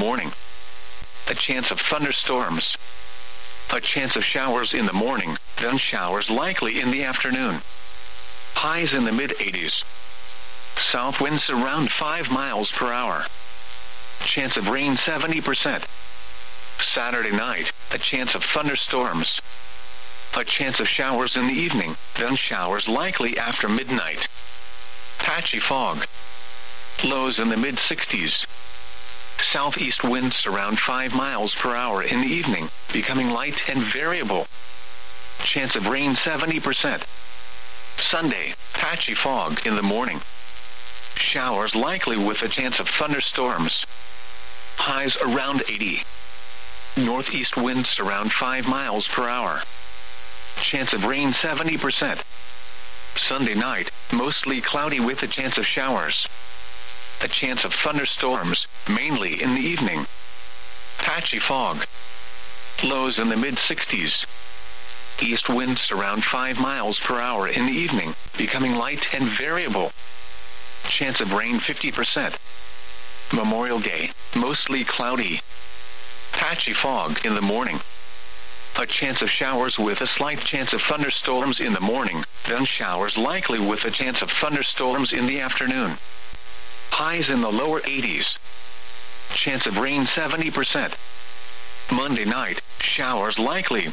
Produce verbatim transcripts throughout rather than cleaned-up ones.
morning. A chance of thunderstorms. A chance of showers in the morning, then showers likely in the afternoon. Highs in the mid eighties. South winds around five miles per hour. Chance of rain seventy percent. Saturday night, a chance of thunderstorms. A chance of showers in the evening, then showers likely after midnight. Patchy fog. Lows in the mid sixties. Southeast winds around five miles per hour in the evening, becoming light and variable. Chance of rain seventy percent. Sunday, patchy fog in the morning. Showers likely with a chance of thunderstorms. Highs around eighty. Northeast winds around five miles per hour. Chance of rain seventy percent. Sunday night, mostly cloudy with a chance of showers. A chance of thunderstorms, mainly in the evening. Patchy fog. Lows in the mid sixties. East winds around five miles per hour in the evening, becoming light and variable. Chance of rain fifty percent. Memorial Day, mostly cloudy. Patchy fog in the morning. A chance of showers with a slight chance of thunderstorms in the morning, then showers likely with a chance of thunderstorms in the afternoon. Highs in the lower eighties. Chance of rain seventy percent. Monday night, showers likely.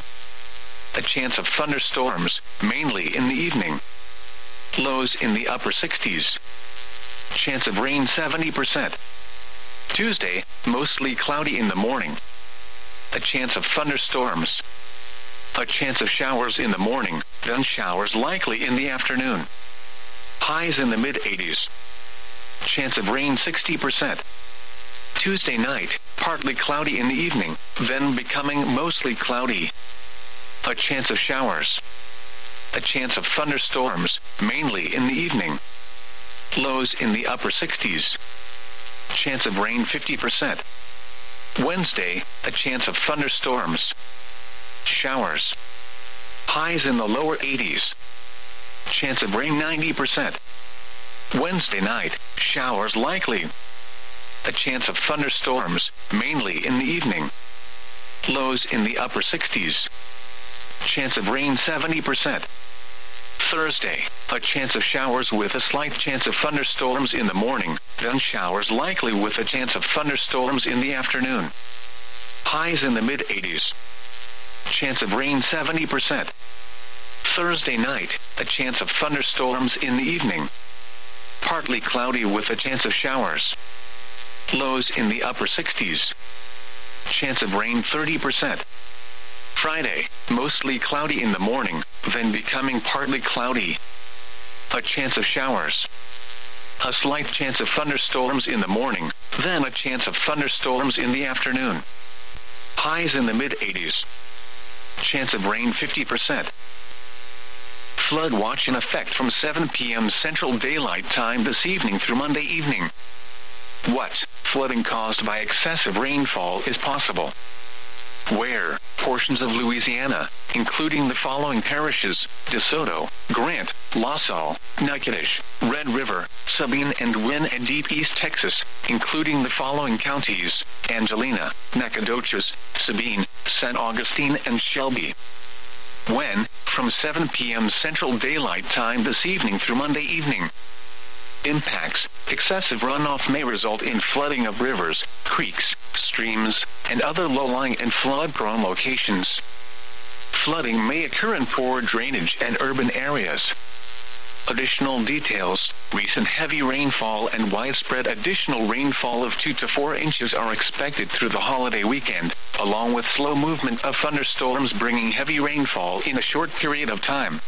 A chance of thunderstorms, mainly in the evening. Lows in the upper sixties. Chance of rain seventy percent. Tuesday, mostly cloudy in the morning. A chance of thunderstorms. A chance of showers in the morning, then showers likely in the afternoon. Highs in the mid eighties. Chance of rain sixty percent. Tuesday night, partly cloudy in the evening, then becoming mostly cloudy. A chance of showers. A chance of thunderstorms, mainly in the evening. Lows in the upper sixties. Chance of rain fifty percent. Wednesday, a chance of thunderstorms. Showers. Highs in the lower eighties. Chance of rain ninety percent. Wednesday night, showers likely. A chance of thunderstorms, mainly in the evening. Lows in the upper sixties. Chance of rain seventy percent. Thursday, a chance of showers with a slight chance of thunderstorms in the morning, then showers likely with a chance of thunderstorms in the afternoon. Highs in the mid eighties. Chance of rain seventy percent. Thursday night, a chance of thunderstorms in the evening. Partly cloudy with a chance of showers. Lows in the upper sixties. Chance of rain thirty percent. Friday, mostly cloudy in the morning, then becoming partly cloudy. A chance of showers. A slight chance of thunderstorms in the morning, then a chance of thunderstorms in the afternoon. Highs in the mid eighties. Chance of rain fifty percent. Flood watch in effect from seven p m Central Daylight Time this evening through Monday evening. What flooding caused by excessive rainfall is possible? Where portions of Louisiana, including the following parishes: DeSoto, Grant, La Salle, Natchitoches, Red River, Sabine and Wynn, and Deep East Texas, including the following counties: Angelina, Nacogdoches, Sabine, Saint Augustine, and Shelby. When? From seven p m Central Daylight Time this evening through Monday evening. Impacts: excessive runoff may result in flooding of rivers, creeks, streams, and other low-lying and flood-prone locations. Flooding may occur in poor drainage and urban areas. Additional details: recent heavy rainfall and widespread additional rainfall of two to four inches are expected through the holiday weekend, along with slow movement of thunderstorms bringing heavy rainfall in a short period of time.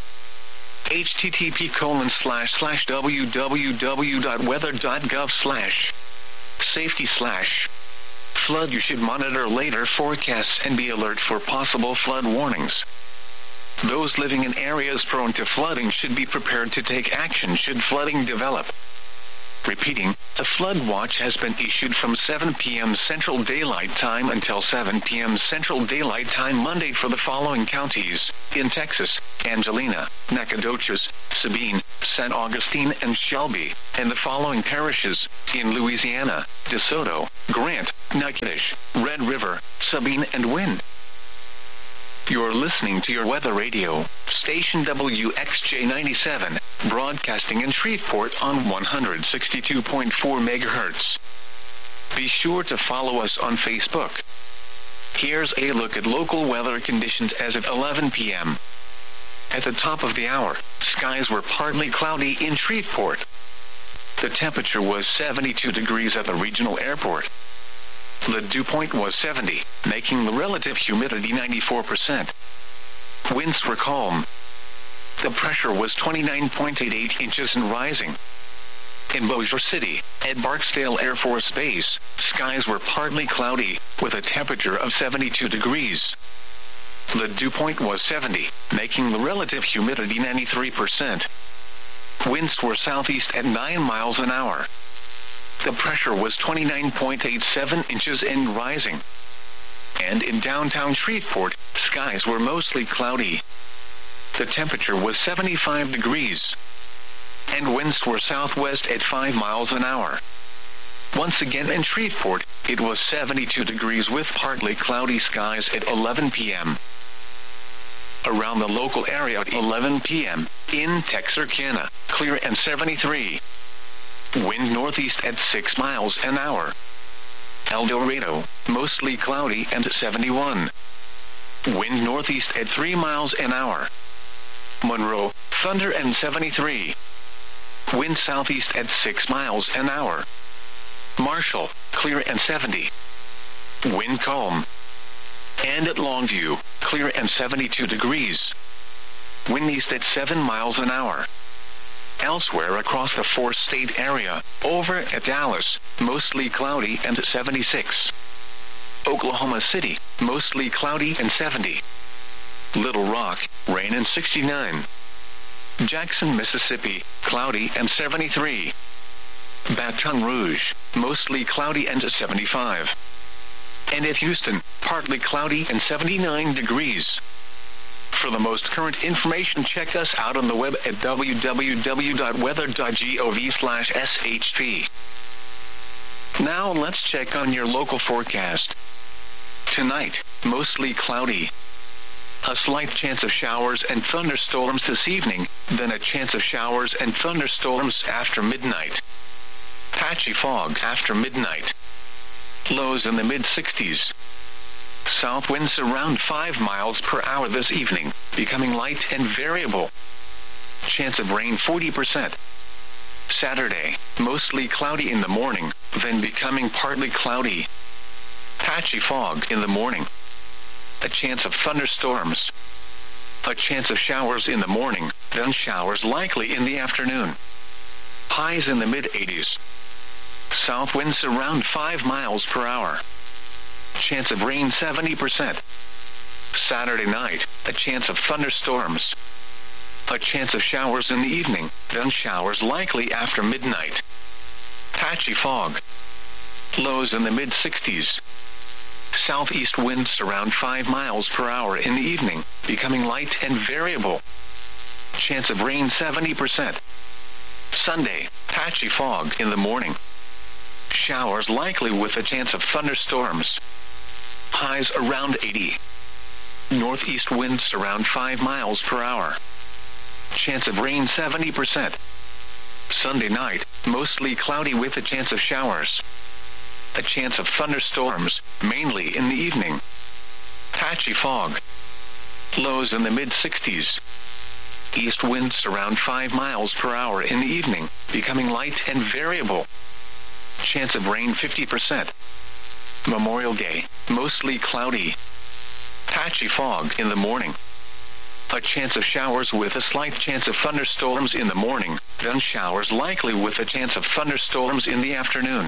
http colon slash slash www.weather.gov slash safety slash flood. You should monitor later forecasts and be alert for possible flood warnings. Those living in areas prone to flooding should be prepared to take action should flooding develop. Repeating, a flood watch has been issued from seven p.m. Central Daylight Time until seven p.m. Central Daylight Time Monday for the following counties: in Texas, Angelina, Nacogdoches, Sabine, San Augustine, and Shelby, and the following parishes: in Louisiana, DeSoto, Grant, Natchitoches, Red River, Sabine, and Wynne. You're listening to your weather radio, station W X J ninety-seven, broadcasting in Shreveport on one hundred sixty-two point four megahertz. Be sure to follow us on Facebook. Here's a look at local weather conditions as of eleven p.m. At the top of the hour, skies were partly cloudy in Shreveport. The temperature was seventy-two degrees at the regional airport. The dew point was seventy, making the relative humidity ninety-four percent. Winds were calm. The pressure was twenty-nine point eight eight inches and rising. In Bossier City, at Barksdale Air Force Base, skies were partly cloudy, with a temperature of seventy-two degrees. The dew point was seventy, making the relative humidity ninety-three percent. Winds were southeast at nine miles an hour. The pressure was twenty-nine point eight seven inches and rising. And in downtown Shreveport, skies were mostly cloudy. The temperature was seventy-five degrees. And winds were southwest at five miles an hour. Once again in Shreveport, it was seventy-two degrees with partly cloudy skies at eleven p.m. Around the local area at eleven p.m., in Texarkana, clear and seventy-three. Wind northeast at six miles an hour. El Dorado, mostly cloudy and seventy-one. Wind northeast at three miles an hour. Monroe, thunder and seventy-three. Wind southeast at six miles an hour. Marshall, clear and seventy. Wind calm. And at Longview, clear and seventy-two degrees. Wind east at seven miles an hour. Elsewhere across the four-state area, over at Dallas, mostly cloudy and seventy-six. Oklahoma City, mostly cloudy and seventy. Little Rock, rain and sixty-nine. Jackson, Mississippi, cloudy and seventy-three. Baton Rouge, mostly cloudy and seventy-five. And at Houston, partly cloudy and seventy-nine degrees. For the most current information, check us out on the web at w w w dot weather dot gov slash s h p. Now let's check on your local forecast. Tonight, mostly cloudy. A slight chance of showers and thunderstorms this evening, then a chance of showers and thunderstorms after midnight. Patchy fog after midnight. Lows in the mid-sixties. South winds around five miles per hour this evening, becoming light and variable. Chance of rain forty percent. Saturday, mostly cloudy in the morning, then becoming partly cloudy. Patchy fog in the morning. A chance of thunderstorms. A chance of showers in the morning, then showers likely in the afternoon. Highs in the mid-eighties. South winds around five miles per hour. Chance of rain seventy percent. Saturday night, a chance of thunderstorms. A chance of showers in the evening, then showers likely after midnight. Patchy fog. Lows in the mid-sixties. Southeast winds around five miles per hour in the evening, becoming light and variable. Chance of rain seventy percent. Sunday, patchy fog in the morning. Showers likely with a chance of thunderstorms. Highs around eighty. Northeast winds around five miles per hour. Chance of rain seventy percent. Sunday night, mostly cloudy with a chance of showers. A chance of thunderstorms, mainly in the evening. Patchy fog. Lows in the mid-sixties. East winds around five miles per hour in the evening, becoming light and variable. Chance of rain fifty percent. Memorial Day, mostly cloudy. Patchy fog in the morning. A chance of showers with a slight chance of thunderstorms in the morning, then showers likely with a chance of thunderstorms in the afternoon.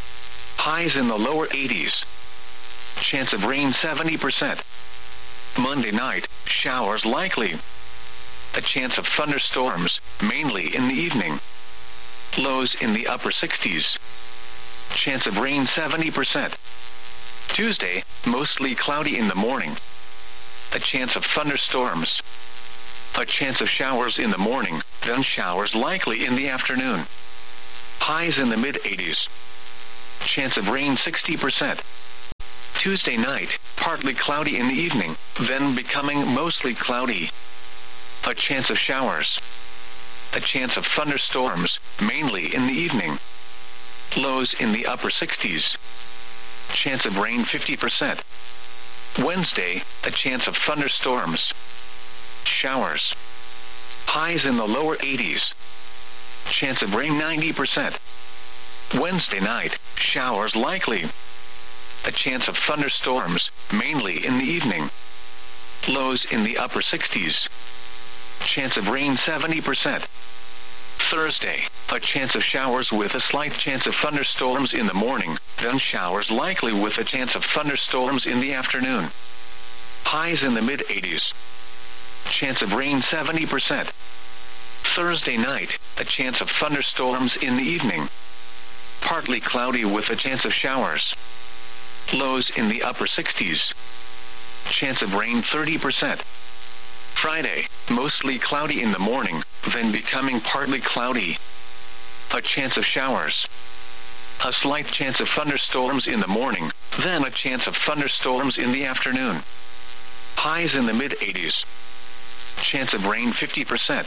Highs in the lower eighties. Chance of rain seventy percent. Monday night, showers likely. A chance of thunderstorms, mainly in the evening. Lows in the upper sixties. Chance of rain seventy percent. Tuesday, mostly cloudy in the morning. A chance of thunderstorms. A chance of showers in the morning, then showers likely in the afternoon. Highs in the mid eighties. Chance of rain sixty percent. Tuesday night, partly cloudy in the evening, then becoming mostly cloudy. A chance of showers. A chance of thunderstorms, mainly in the evening. Lows in the upper sixties. Chance of rain fifty percent. Wednesday, a chance of thunderstorms. Showers. Highs in the lower eighties. Chance of rain ninety percent. Wednesday night, showers likely. A chance of thunderstorms, mainly in the evening. Lows in the upper sixties. Chance of rain seventy percent. Thursday, a chance of showers with a slight chance of thunderstorms in the morning, then showers likely with a chance of thunderstorms in the afternoon. Highs in the mid eighties. Chance of rain seventy percent. Thursday night, a chance of thunderstorms in the evening. Partly cloudy with a chance of showers. Lows in the upper sixties. Chance of rain thirty percent. Friday, mostly cloudy in the morning, then becoming partly cloudy. A chance of showers. A slight chance of thunderstorms in the morning, then a chance of thunderstorms in the afternoon. Highs in the mid eighties. Chance of rain fifty percent.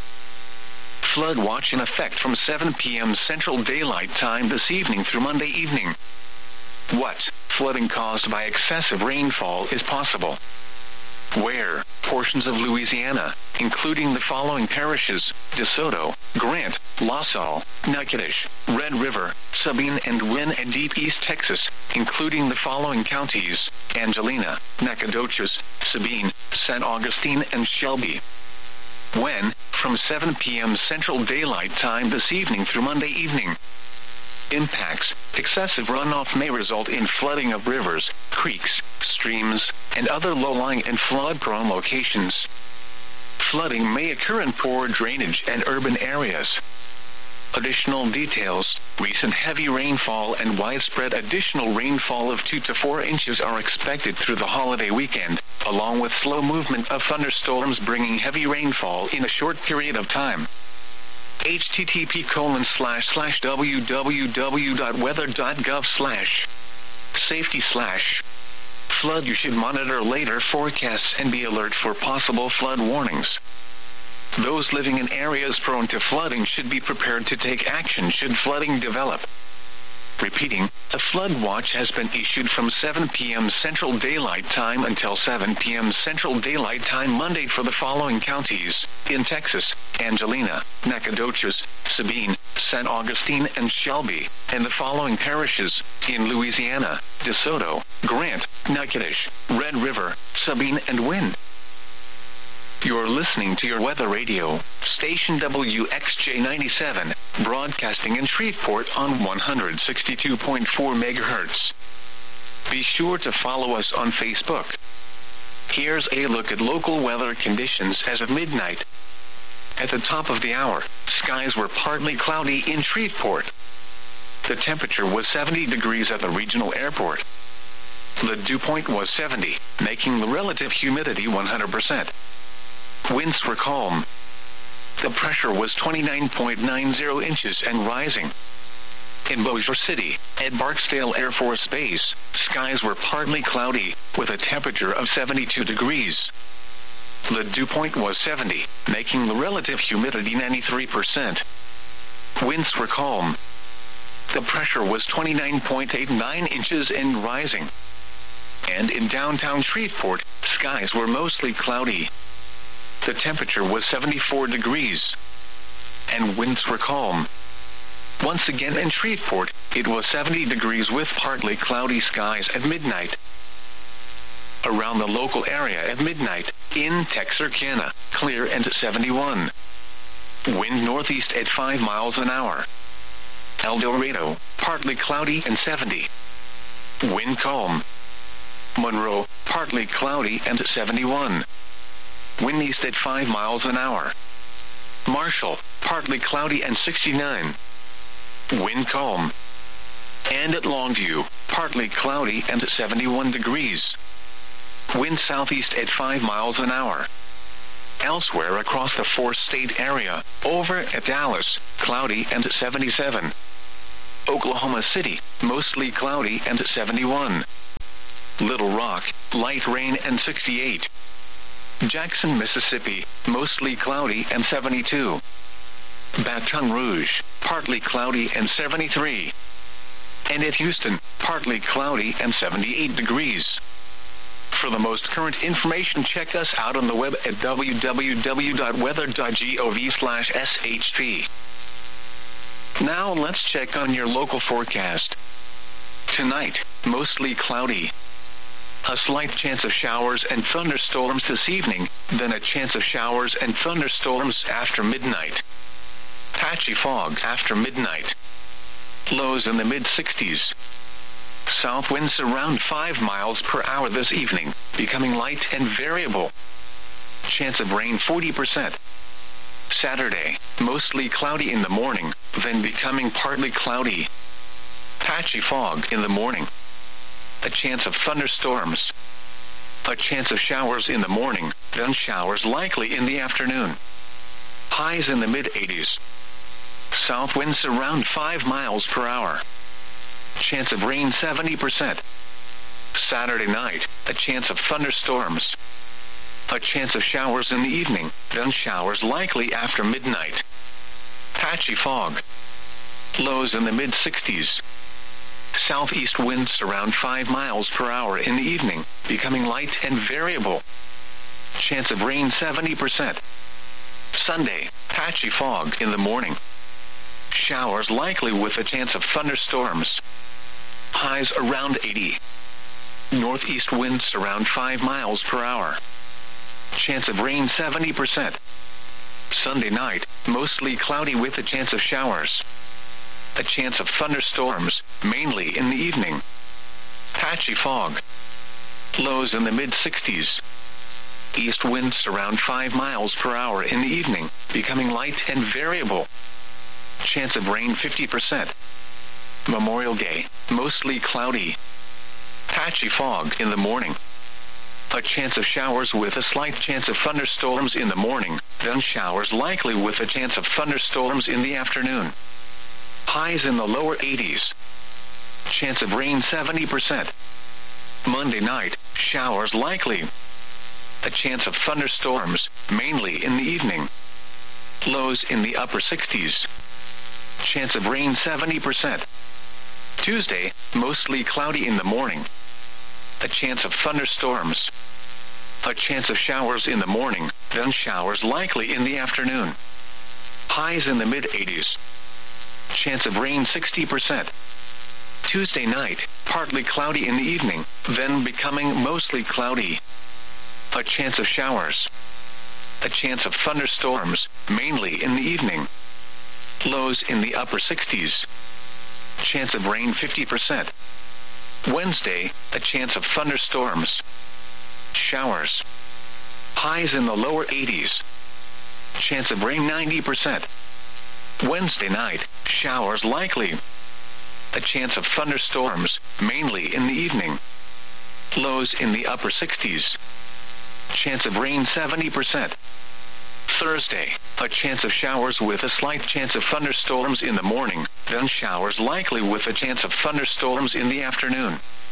Flood watch in effect from seven p.m. Central Daylight Time this evening through Monday evening. What flooding caused by excessive rainfall is possible? Where portions of Louisiana, including the following parishes: DeSoto, Grant, La Salle, Natchitoches, Red River, Sabine and Wynne, and Deep East Texas, including the following counties: Angelina, Nacogdoches, Sabine, Saint Augustine, and Shelby. When, from seven p.m. Central Daylight Time this evening through Monday evening. Impacts: excessive runoff may result in flooding of rivers, creeks, streams, and other low-lying and flood-prone locations. Flooding may occur in poor drainage and urban areas. Additional details: recent heavy rainfall and widespread additional rainfall of two to four inches are expected through the holiday weekend, along with slow movement of thunderstorms bringing heavy rainfall in a short period of time. http colon slash slash www.weather.gov slash safety slash flood. You should monitor later forecasts and be alert for possible flood warnings. Those living in areas prone to flooding should be prepared to take action should flooding develop. Repeating, a flood watch has been issued from seven p.m. Central Daylight Time until seven p.m. Central Daylight Time Monday for the following counties: in Texas, Angelina, Nacogdoches, Sabine, Saint Augustine, and Shelby, and the following parishes: in Louisiana, DeSoto, Grant, Natchitoches, Red River, Sabine, and Wynne. You're listening to your weather radio, station W X J ninety-seven, broadcasting in Shreveport on one hundred sixty-two point four megahertz. Be sure to follow us on Facebook. Here's a look at local weather conditions as of midnight. At the top of the hour, skies were partly cloudy in Shreveport. The temperature was seventy degrees at the regional airport. The dew point was seventy, making the relative humidity one hundred percent. Winds were calm. The pressure was twenty-nine point nine zero inches and rising. In Bossier City, at Barksdale Air Force Base, skies were partly cloudy, with a temperature of seventy-two degrees. The dew point was seventy, making the relative humidity ninety-three percent. Winds were calm. The pressure was twenty-nine point eight nine inches and rising. And in downtown Shreveport, skies were mostly cloudy. The temperature was seventy-four degrees. And winds were calm. Once again in Shreveport, it was seventy degrees with partly cloudy skies at midnight. Around the local area at midnight, in Texarkana, clear and seventy-one. Wind northeast at five miles an hour. El Dorado, partly cloudy and seventy. Wind calm. Monroe, partly cloudy and seventy-one. Wind east at five miles an hour. Marshall, partly cloudy and sixty-nine. Wind calm. And at Longview, partly cloudy and seventy-one degrees. Wind southeast at five miles an hour. Elsewhere across the four-state area, over at Dallas, cloudy and seventy-seven. Oklahoma City, mostly cloudy and seventy-one. Little Rock, light rain and sixty-eight. Jackson, Mississippi, mostly cloudy and seventy-two. Baton Rouge, partly cloudy and seventy-three. And at Houston, partly cloudy and seventy-eight degrees. For the most current information, check us out on the web at w w w dot weather dot gov slash s h p. Now let's check on your local forecast. Tonight, mostly cloudy. A slight chance of showers and thunderstorms this evening, then a chance of showers and thunderstorms after midnight. Patchy fog after midnight. Lows in the mid-sixties. South winds around five miles per hour this evening, becoming light and variable. Chance of rain forty percent. Saturday, mostly cloudy in the morning, then becoming partly cloudy. Patchy fog in the morning. A chance of thunderstorms. A chance of showers in the morning, then showers likely in the afternoon. Highs in the mid-eighties. South winds around five miles per hour. Chance of rain seventy percent. Saturday night, a chance of thunderstorms. A chance of showers in the evening, then showers likely after midnight. Patchy fog. Lows in the mid-sixties. Southeast winds around five miles per hour in the evening, becoming light and variable. Chance of rain seventy percent. Sunday, patchy fog in the morning. Showers likely with a chance of thunderstorms. Highs around eighty. Northeast winds around five miles per hour. Chance of rain seventy percent. Sunday night, mostly cloudy with a chance of showers. A chance of thunderstorms, mainly in the evening. Patchy fog. Lows in the mid-sixties. East winds around five miles per hour in the evening, becoming light and variable. Chance of rain fifty percent. Memorial Day, mostly cloudy. Patchy fog in the morning. A chance of showers with a slight chance of thunderstorms in the morning, then showers likely with a chance of thunderstorms in the afternoon. Highs in the lower eighties. Chance of rain seventy percent. Monday night, showers likely. A chance of thunderstorms, mainly in the evening. Lows in the upper sixties. Chance of rain seventy percent. Tuesday, mostly cloudy in the morning. A chance of thunderstorms. A chance of showers in the morning, then showers likely in the afternoon. Highs in the mid-eighties. Chance of rain sixty percent. Tuesday night, partly cloudy in the evening, then becoming mostly cloudy. A chance of showers. A chance of thunderstorms, mainly in the evening. Lows in the upper sixties. Chance of rain fifty percent. Wednesday, a chance of thunderstorms. Showers. Highs in the lower eighties. Chance of rain ninety percent. Wednesday night, showers likely. A chance of thunderstorms, mainly in the evening. Lows in the upper sixties. Chance of rain seventy percent. Thursday, a chance of showers with a slight chance of thunderstorms in the morning, then showers likely with a chance of thunderstorms in the afternoon.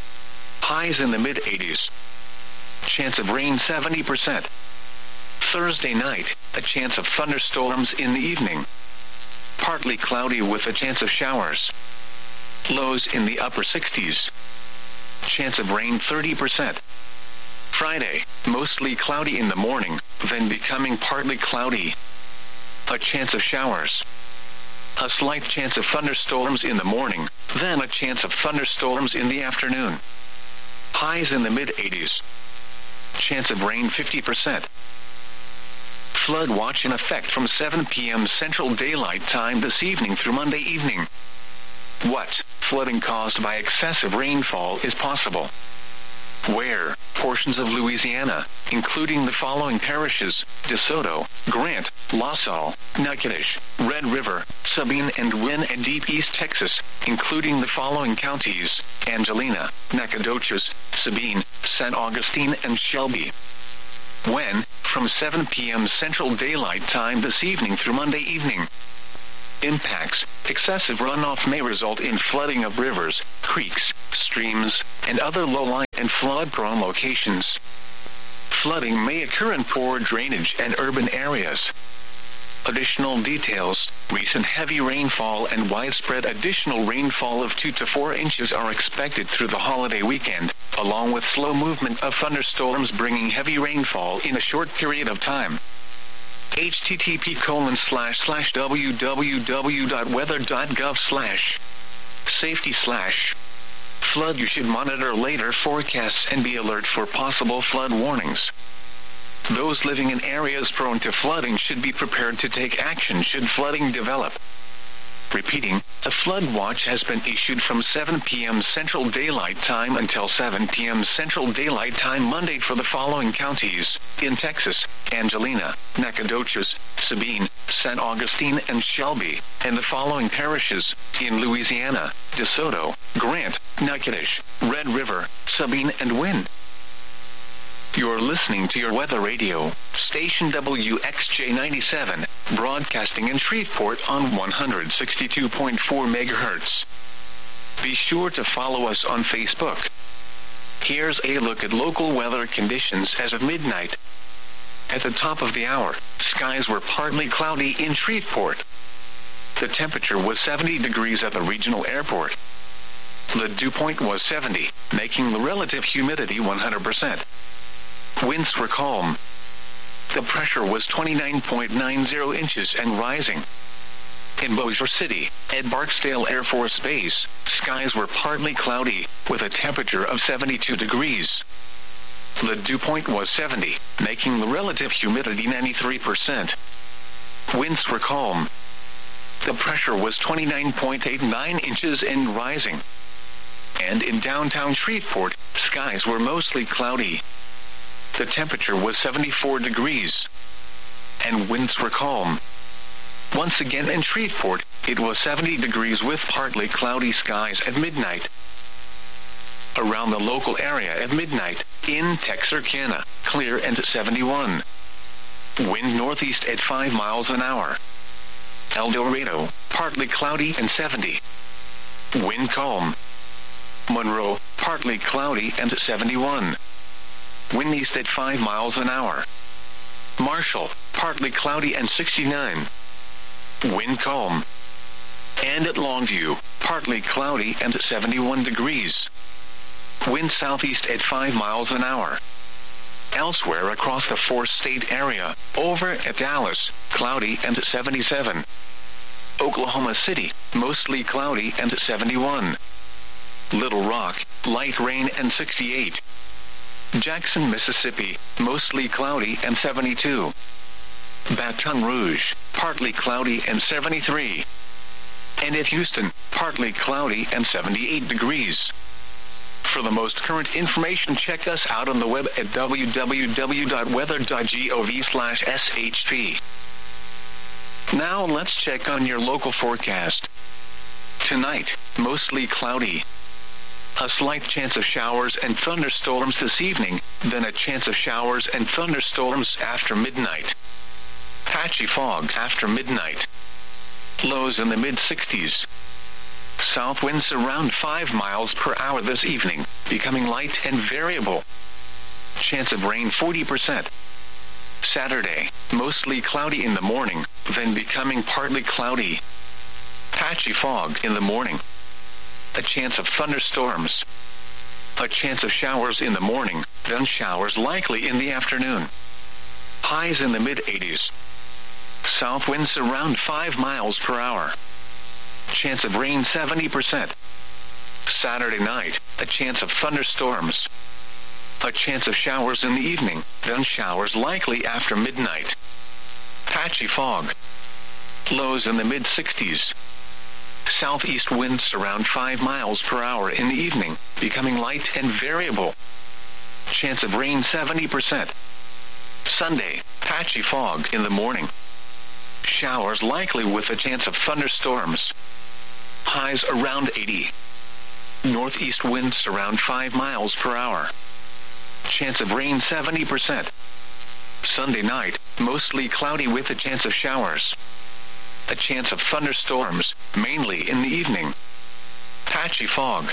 Highs in the mid-eighties. Chance of rain seventy percent. Thursday night, a chance of thunderstorms in the evening. Partly cloudy with a chance of showers. Lows in the upper sixties. Chance of rain thirty percent. Friday, mostly cloudy in the morning, then becoming partly cloudy. A chance of showers. A slight chance of thunderstorms in the morning, then a chance of thunderstorms in the afternoon. Highs in the mid-eighties. Chance of rain fifty percent. Flood watch in effect from seven p m Central Daylight Time this evening through Monday evening. What flooding caused by excessive rainfall is possible? where portions of Louisiana, including the following parishes: DeSoto, Grant, La Salle, Natchitoches, Red River, Sabine and Wynne, and Deep East Texas, including the following counties: Angelina, Nacogdoches, Sabine, Saint Augustine, and Shelby. When, from seven p.m. Central Daylight Time this evening through Monday evening. Impacts: excessive runoff may result in flooding of rivers, creeks, streams, and other low-lying and flood-prone locations. Flooding may occur in poor drainage and urban areas. Additional details: recent heavy rainfall and widespread additional rainfall of two to four inches are expected through the holiday weekend, along with slow movement of thunderstorms bringing heavy rainfall in a short period of time. http colon slash slash www.weather.gov slash safety slash flood. You should monitor later forecasts and be alert for possible flood warnings. Those living in areas prone to flooding should be prepared to take action should flooding develop. Repeating, a flood watch has been issued from seven p.m. Central Daylight Time until seven p.m. Central Daylight Time Monday for the following counties: in Texas, Angelina, Nacogdoches, Sabine, Saint Augustine, and Shelby, and the following parishes: in Louisiana, DeSoto, Grant, Natchitoches, Red River, Sabine, and Wynne. You're listening to your weather radio, station W X J ninety-seven, broadcasting in Shreveport on one hundred sixty-two point four megahertz. Be sure to follow us on Facebook. Here's a look at local weather conditions as of midnight. At the top of the hour, skies were partly cloudy in Shreveport. The temperature was seventy degrees at the regional airport. The dew point was seventy, making the relative humidity one hundred percent. Winds were calm. The pressure was twenty-nine point nine zero inches and rising. In Bossier City, at Barksdale Air Force Base, skies were partly cloudy, with a temperature of seventy-two degrees. The dew point was seventy, making the relative humidity ninety-three percent. Winds were calm. The pressure was twenty-nine point eight nine inches and rising. And in downtown Shreveport, skies were mostly cloudy. The temperature was seventy-four degrees. And winds were calm. Once again in Shreveport, it was seventy degrees with partly cloudy skies at midnight. Around the local area at midnight, in Texarkana, clear and seventy-one. Wind northeast at five miles an hour. El Dorado, partly cloudy and seventy. Wind calm. Monroe, partly cloudy and seventy-one. Wind east at five miles an hour. Marshall, partly cloudy and sixty-nine. Wind calm. And at Longview, partly cloudy and seventy-one degrees. Wind southeast at five miles an hour. Elsewhere across the four-state area, over at Dallas, cloudy and seventy-seven. Oklahoma City, mostly cloudy and seventy-one. Little Rock, light rain and sixty-eight. Jackson, Mississippi, mostly cloudy and seventy-two. Baton Rouge, partly cloudy and seventy-three. And at Houston, partly cloudy and seventy-eight degrees. For the most current information, check us out on the web at www.weather.gov slash shp. Now let's check on your local forecast. Tonight, mostly cloudy. A slight chance of showers and thunderstorms this evening, then a chance of showers and thunderstorms after midnight. Patchy fog after midnight. Lows in the mid-sixties. South winds around five miles per hour this evening, becoming light and variable. Chance of rain forty percent. Saturday, mostly cloudy in the morning, then becoming partly cloudy. Patchy fog in the morning. A chance of thunderstorms. A chance of showers in the morning, then showers likely in the afternoon. Highs in the mid-eighties. South winds around five miles per hour. Chance of rain seventy percent. Saturday night, a chance of thunderstorms. A chance of showers in the evening, then showers likely after midnight. Patchy fog. Lows in the mid-sixties. Southeast winds around five miles per hour in the evening, becoming light and variable. Chance of rain seventy percent. Sunday, patchy fog in the morning. Showers likely with a chance of thunderstorms. Highs around eighty. Northeast winds around five miles per hour. Chance of rain seventy percent. Sunday night, mostly cloudy with a chance of showers. A chance of thunderstorms, mainly in the evening. Patchy fog.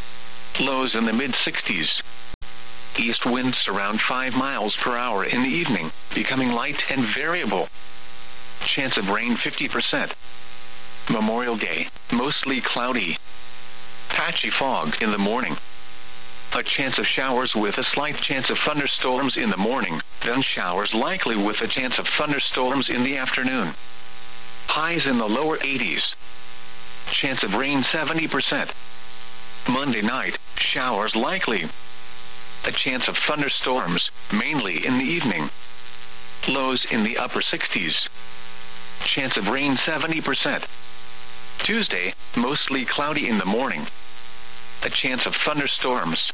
Lows in the mid sixties. East winds around five miles per hour in the evening, becoming light and variable. Chance of rain fifty percent. Memorial Day, mostly cloudy. Patchy fog in the morning. A chance of showers with a slight chance of thunderstorms in the morning, then showers likely with a chance of thunderstorms in the afternoon. Highs in the lower eighties. Chance of rain seventy percent. Monday night, showers likely. A chance of thunderstorms, mainly in the evening. Lows in the upper sixties. Chance of rain seventy percent. Tuesday, mostly cloudy in the morning. A chance of thunderstorms.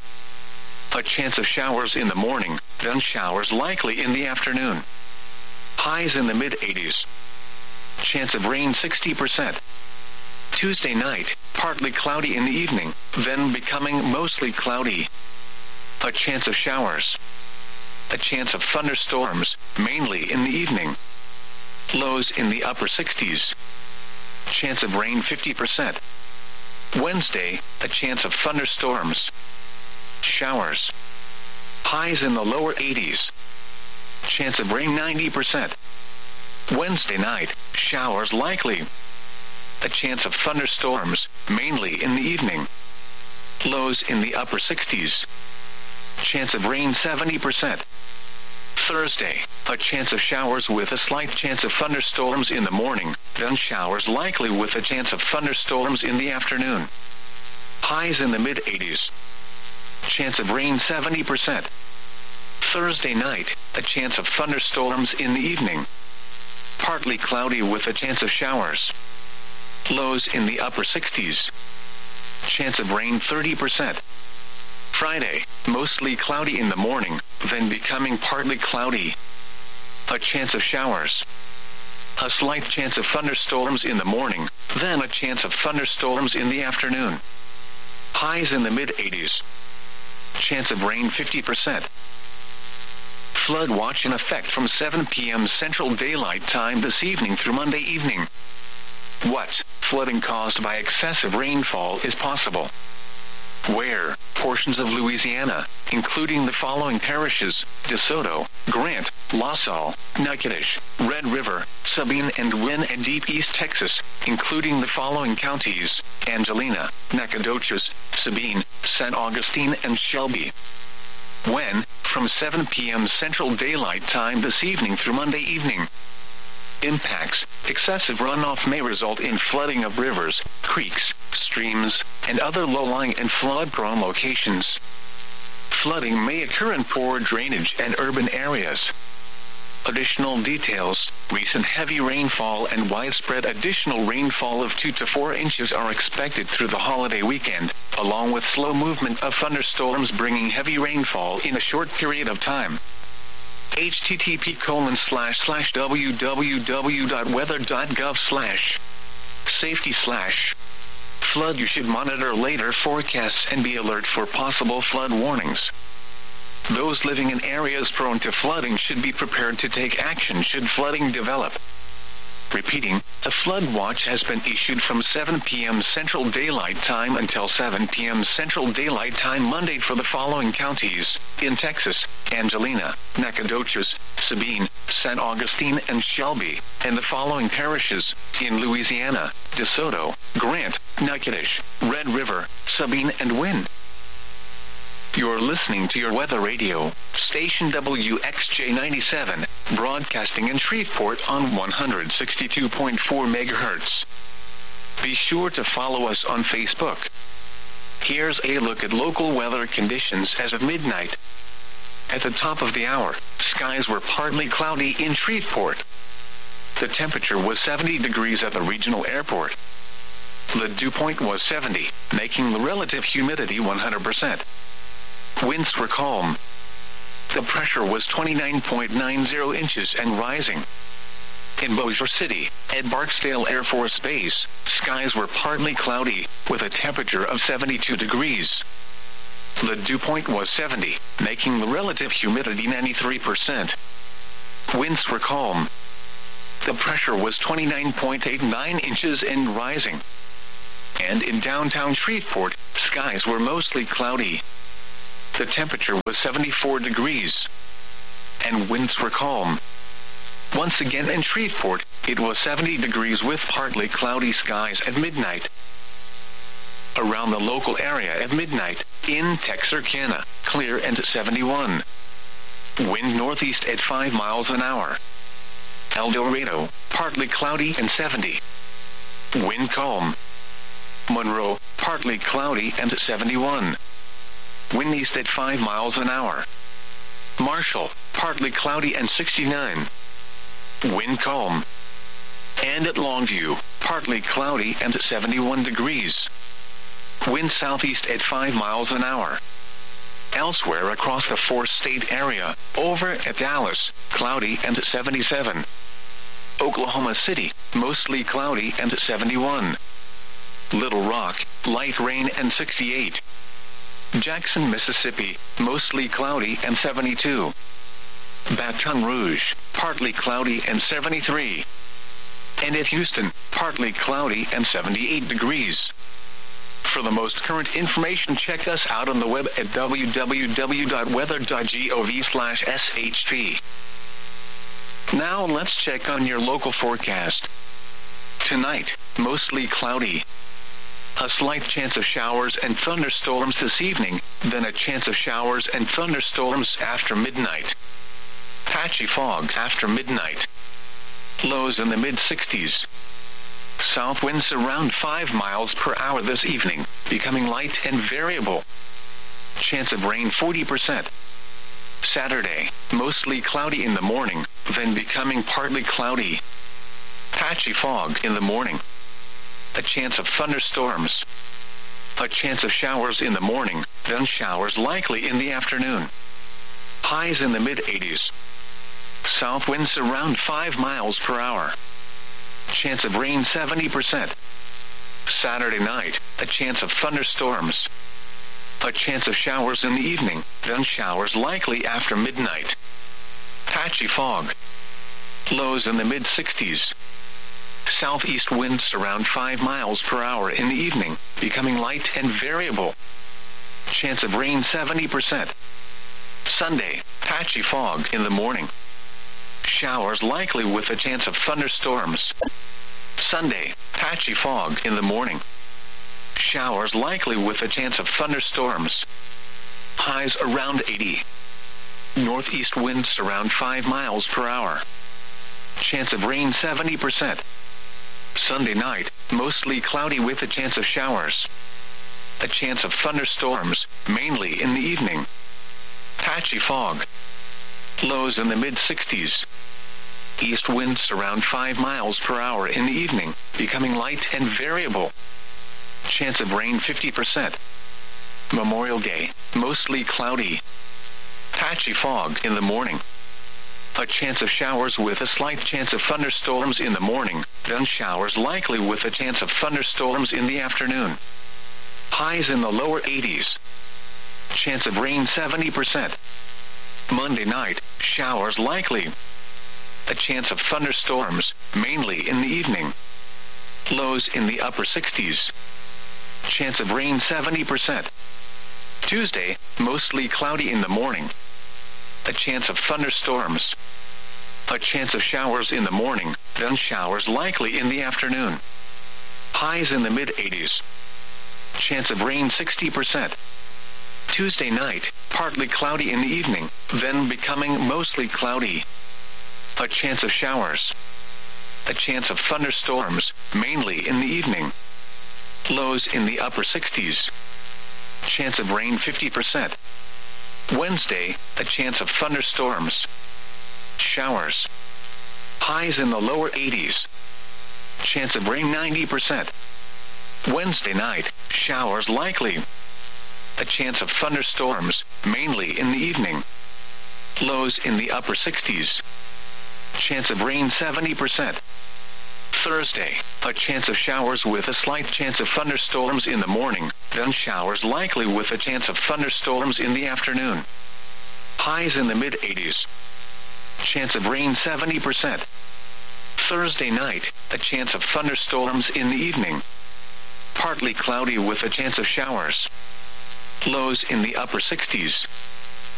A chance of showers in the morning, then showers likely in the afternoon. Highs in the mid eighties. Chance of rain sixty percent. Tuesday night, partly cloudy in the evening, then becoming mostly cloudy. A chance of showers. A chance of thunderstorms, mainly in the evening. Lows in the upper sixties. Chance of rain fifty percent. Wednesday, a chance of thunderstorms. Showers. Highs in the lower eighties. Chance of rain ninety percent. Wednesday night, showers likely. A chance of thunderstorms, mainly in the evening. Lows in the upper sixties. Chance of rain seventy percent. Thursday, a chance of showers with a slight chance of thunderstorms in the morning, then showers likely with a chance of thunderstorms in the afternoon. Highs in the mid eighties. Chance of rain seventy percent. Thursday night, a chance of thunderstorms in the evening. Partly cloudy with a chance of showers. Lows in the upper sixties. Chance of rain thirty percent. Friday, mostly cloudy in the morning, then becoming partly cloudy. A chance of showers. A slight chance of thunderstorms in the morning, then a chance of thunderstorms in the afternoon. Highs in the mid eighties. Chance of rain fifty percent. Flood watch in effect from seven p.m. Central Daylight Time this evening through Monday evening. What flooding caused by excessive rainfall is possible? Where portions of Louisiana, including the following parishes: DeSoto, Grant, La Salle, Natchitoches, Red River, Sabine and Wynn, and Deep East Texas, including the following counties: Angelina, Nacogdoches, Sabine, San Augustine, and Shelby. When, from seven p.m. Central Daylight Time this evening through Monday evening. Impacts: excessive runoff may result in flooding of rivers, creeks, streams, and other low-lying and flood-prone locations. Flooding may occur in poor drainage and urban areas. Additional details: recent heavy rainfall and widespread additional rainfall of two to four inches are expected through the holiday weekend, along with slow movement of thunderstorms bringing heavy rainfall in a short period of time. http colon slash slash www.weather.gov slash safety slash flood. You should monitor later forecasts and be alert for possible flood warnings. Those living in areas prone to flooding should be prepared to take action should flooding develop. Repeating, a flood watch has been issued from seven p.m. Central Daylight Time until seven p.m. Central Daylight Time Monday for the following counties: in Texas, Angelina, Nacogdoches, Sabine, San Augustine, and Shelby, and the following parishes: in Louisiana, DeSoto, Grant, Natchitoches, Red River, Sabine, and Wynn. You're listening to your weather radio, station W X J ninety-seven, broadcasting in Shreveport on one hundred sixty-two point four megahertz. Be sure to follow us on Facebook. Here's a look at local weather conditions as of midnight. At the top of the hour, skies were partly cloudy in Shreveport. The temperature was seventy degrees at the regional airport. The dew point was seventy, making the relative humidity one hundred percent. Winds were calm. The pressure was twenty-nine point nine zero inches and rising. In Bossier City, at Barksdale Air Force Base, skies were partly cloudy, with a temperature of seventy-two degrees. The dew point was seventy, making the relative humidity ninety-three percent. Winds were calm. The pressure was twenty-nine point eight nine inches and rising. And in downtown Shreveport, skies were mostly cloudy. The temperature was seventy-four degrees. And winds were calm. Once again in Shreveport, it was seventy degrees with partly cloudy skies at midnight. Around the local area at midnight, in Texarkana, clear and seventy-one. Wind northeast at five miles an hour. El Dorado, partly cloudy and seventy. Wind calm. Monroe, partly cloudy and seventy-one. Wind east at five miles an hour. Marshall, partly cloudy and sixty-nine. Wind calm. And at Longview, partly cloudy and seventy-one degrees. Wind southeast at five miles an hour. Elsewhere across the four-state area, over at Dallas, cloudy and seventy-seven. Oklahoma City, mostly cloudy and seventy-one. Little Rock, light rain and sixty-eight. Jackson, Mississippi, mostly cloudy and seventy-two. Baton Rouge, partly cloudy and seventy-three. And at Houston, partly cloudy and seventy-eight degrees. For the most current information, check us out on the web at w w w dot weather dot gov slash s h p. Now let's check on your local forecast. Tonight, mostly cloudy. A slight chance of showers and thunderstorms this evening, then a chance of showers and thunderstorms after midnight. Patchy fog after midnight. Lows in the mid-sixties. South winds around five miles per hour this evening, becoming light and variable. Chance of rain forty percent. Saturday, mostly cloudy in the morning, then becoming partly cloudy. Patchy fog in the morning. A chance of thunderstorms. A chance of showers in the morning, then showers likely in the afternoon. Highs in the mid-eighties. South winds around five miles per hour. Chance of rain seventy percent. Saturday night, a chance of thunderstorms. A chance of showers in the evening, then showers likely after midnight. Patchy fog. Lows in the mid-sixties. Southeast winds around five miles per hour in the evening, becoming light and variable. Chance of rain seventy percent. Sunday, patchy fog in the morning. Showers likely with a chance of thunderstorms. Sunday, patchy fog in the morning. Showers likely with a chance of thunderstorms. Highs around eighty. Northeast winds around five miles per hour. Chance of rain seventy percent. Sunday night, mostly cloudy with a chance of showers. A chance of thunderstorms, mainly in the evening. Patchy fog. Lows in the mid-sixties. East winds around five miles per hour in the evening, becoming light and variable. Chance of rain fifty percent. Memorial Day, mostly cloudy. Patchy fog in the morning. A chance of showers with a slight chance of thunderstorms in the morning, then showers likely with a chance of thunderstorms in the afternoon. Highs in the lower eighties. Chance of rain seventy percent. Monday night, showers likely. A chance of thunderstorms, mainly in the evening. Lows in the upper sixties. Chance of rain seventy percent. Tuesday, mostly cloudy in the morning. A chance of thunderstorms. A chance of showers in the morning, then showers likely in the afternoon. Highs in the mid-eighties. Chance of rain sixty percent. Tuesday night, partly cloudy in the evening, then becoming mostly cloudy. A chance of showers. A chance of thunderstorms, mainly in the evening. Lows in the upper sixties. Chance of rain fifty percent. Wednesday, a chance of thunderstorms. Showers. Highs in the lower eighties. Chance of rain ninety percent. Wednesday night, showers likely. A chance of thunderstorms, mainly in the evening. Lows in the upper sixties. Chance of rain seventy percent. Thursday, a chance of showers with a slight chance of thunderstorms in the morning, then showers likely with a chance of thunderstorms in the afternoon. Highs in the mid eighties. Chance of rain seventy percent. Thursday night, a chance of thunderstorms in the evening. Partly cloudy with a chance of showers. Lows in the upper sixties.